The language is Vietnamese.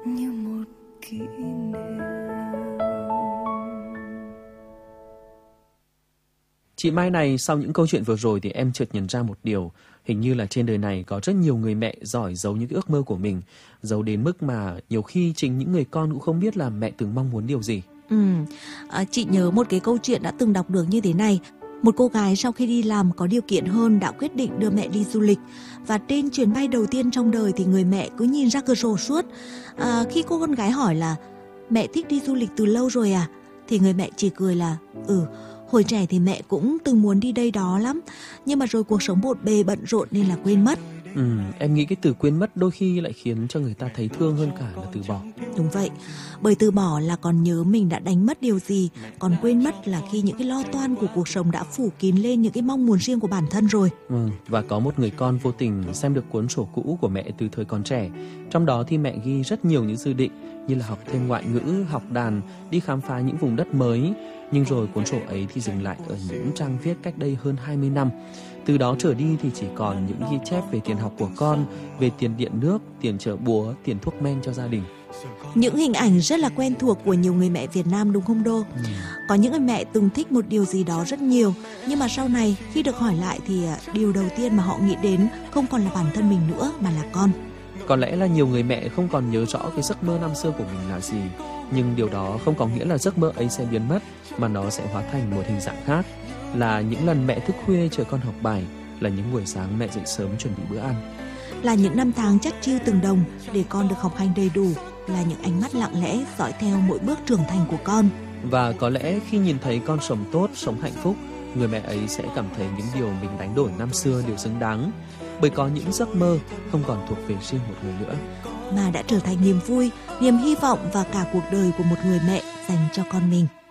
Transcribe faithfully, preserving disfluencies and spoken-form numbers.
như một kỷ niệm. Chị Mai này, sau những câu chuyện vừa rồi thì em chợt nhận ra một điều. Hình như là trên đời này có rất nhiều người mẹ giỏi giấu những ước mơ của mình, giấu đến mức mà nhiều khi chính những người con cũng không biết là mẹ từng mong muốn điều gì. Ừ, à, chị nhớ một cái câu chuyện đã từng đọc được như thế này. Một cô gái sau khi đi làm có điều kiện hơn đã quyết định đưa mẹ đi du lịch. Và trên chuyến bay đầu tiên trong đời thì người mẹ cứ nhìn ra cửa sổ suốt. À, khi cô con gái hỏi là mẹ thích đi du lịch từ lâu rồi à? Thì người mẹ chỉ cười là ừ, hồi trẻ thì mẹ cũng từng muốn đi đây đó lắm, nhưng mà rồi cuộc sống bộn bề bận rộn nên là quên mất. Ừ, em nghĩ cái từ quên mất đôi khi lại khiến cho người ta thấy thương hơn cả là từ bỏ. Đúng vậy, bởi từ bỏ là còn nhớ mình đã đánh mất điều gì, còn quên mất là khi những cái lo toan của cuộc sống đã phủ kín lên những cái mong muốn riêng của bản thân rồi. Ừ, và có một người con vô tình xem được cuốn sổ cũ của mẹ từ thời còn trẻ. Trong đó thì mẹ ghi rất nhiều những dự định như là học thêm ngoại ngữ, học đàn, đi khám phá những vùng đất mới. Nhưng rồi cuốn sổ ấy thì dừng lại ở những trang viết cách đây hơn hai mươi năm. Từ đó trở đi thì chỉ còn những ghi chép về tiền học của con, về tiền điện nước, tiền chợ búa, tiền thuốc men cho gia đình. Những hình ảnh rất là quen thuộc của nhiều người mẹ Việt Nam đúng không Đô? Ừ. Có những người mẹ từng thích một điều gì đó rất nhiều, nhưng mà sau này khi được hỏi lại thì điều đầu tiên mà họ nghĩ đến không còn là bản thân mình nữa mà là con. Có lẽ là nhiều người mẹ không còn nhớ rõ cái giấc mơ năm xưa của mình là gì, nhưng điều đó không có nghĩa là giấc mơ ấy sẽ biến mất, mà nó sẽ hóa thành một hình dạng khác. Là những lần mẹ thức khuya chờ con học bài, là những buổi sáng mẹ dậy sớm chuẩn bị bữa ăn, là những năm tháng chắt chiu từng đồng để con được học hành đầy đủ, là những ánh mắt lặng lẽ dõi theo mỗi bước trưởng thành của con. Và có lẽ khi nhìn thấy con sống tốt, sống hạnh phúc, người mẹ ấy sẽ cảm thấy những điều mình đánh đổi năm xưa đều xứng đáng, bởi có những giấc mơ không còn thuộc về riêng một người nữa, mà đã trở thành niềm vui, niềm hy vọng và cả cuộc đời của một người mẹ dành cho con mình.